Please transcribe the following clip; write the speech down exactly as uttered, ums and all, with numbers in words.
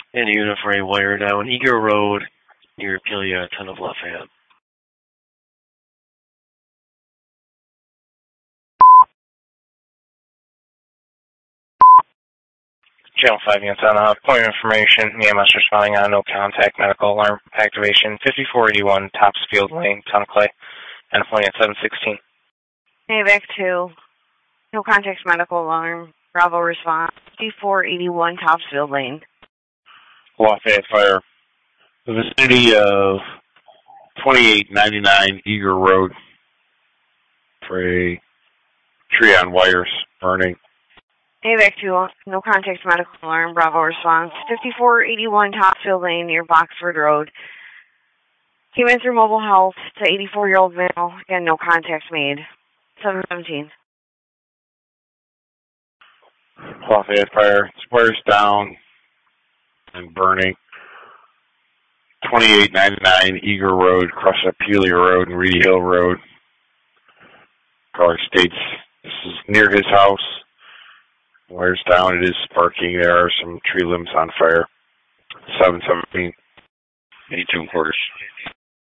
And a unit for a wire down Eager Road near Apelia, Ton of Lafayette. Channel five units on uh, point of information. E M S responding on no contact medical alarm activation. fifty-four eighty-one Topsfield Lane, Town of Clay. And a point at seven sixteen. Hey, back to no contact medical alarm. Bravo response. fifty-four eighty-one Topsfield Lane. Lafayette Fire. The vicinity of twenty-eight ninety-nine Eager Road for a tree on wires burning. Hey, back to no contact medical alarm. Bravo response. fifty-four eighty-one Topsfield Lane near Boxford Road. Came in through mobile health to eighty-four-year-old male. Again, no contact made. seven seventeen. Lafayette Fire. Wires down and burning. twenty-eight ninety-nine Eager Road, across Apelia Road and Reedy Hill Road. Caller states this is near his house. Wires down, it is sparking. There are some tree limbs on fire. seven seventeen. eighty-two quarters.